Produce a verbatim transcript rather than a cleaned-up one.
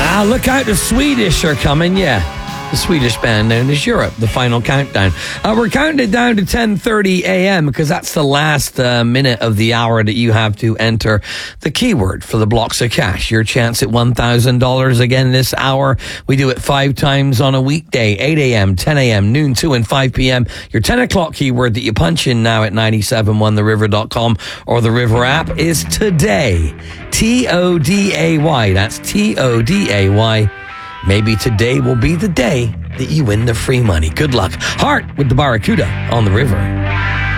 Ah, look out, the Swedish are coming, yeah. The Swedish band known as Europe, the final countdown. Uh, we're counting it down to ten thirty a.m. because that's the last uh, minute of the hour that you have to enter the keyword for the blocks of cash. Your chance at one thousand dollars again this hour. We do it five times on a weekday, eight a.m., ten a.m., noon, two, and five p.m. Your ten o'clock keyword that you punch in now at nine seven one the river dot com or the River app is today. T O D A Y. That's T O D A Y. Maybe today will be the day that you win the free money. Good luck. Heart with the Barracuda on the River.